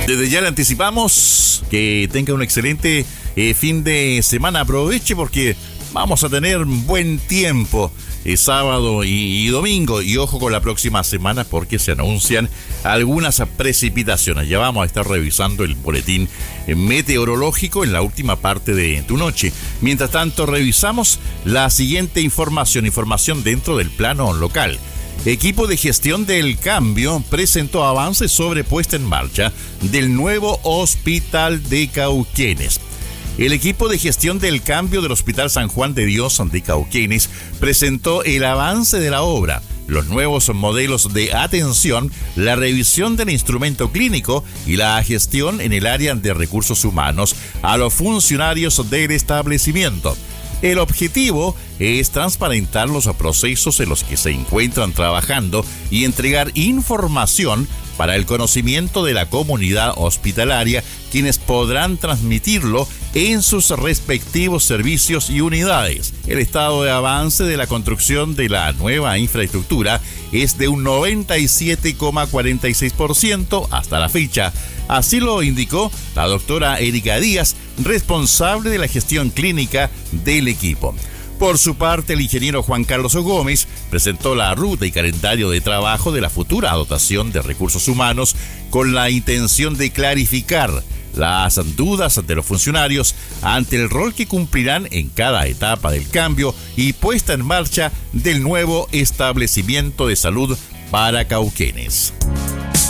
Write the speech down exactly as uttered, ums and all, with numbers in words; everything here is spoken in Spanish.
Desde ya le anticipamos que tenga un excelente eh, fin de semana. Aproveche porque vamos a tener buen tiempo eh, sábado y, y domingo. Y ojo con la próxima semana porque se anuncian algunas precipitaciones. Ya vamos a estar revisando el boletín eh, meteorológico en la última parte de tu noche. Mientras tanto, revisamos la siguiente información, información dentro del plano local. Equipo de gestión del cambio presentó avances sobre puesta en marcha del nuevo Hospital de Cauquenes. El equipo de gestión del cambio del Hospital San Juan de Dios de Cauquenes presentó el avance de la obra, los nuevos modelos de atención, la revisión del instrumento clínico y la gestión en el área de recursos humanos a los funcionarios del establecimiento. El objetivo es transparentar los procesos en los que se encuentran trabajando y entregar información para el conocimiento de la comunidad hospitalaria, quienes podrán transmitirlo en sus respectivos servicios y unidades. El estado de avance de la construcción de la nueva infraestructura es de un noventa y siete coma cuarenta y seis por ciento hasta la fecha. Así lo indicó la doctora Erika Díaz, responsable de la gestión clínica del equipo. Por su parte, el ingeniero Juan Carlos Gómez presentó la ruta y calendario de trabajo de la futura dotación de recursos humanos con la intención de clarificar las dudas de los funcionarios ante el rol que cumplirán en cada etapa del cambio y puesta en marcha del nuevo establecimiento de salud para Cauquenes.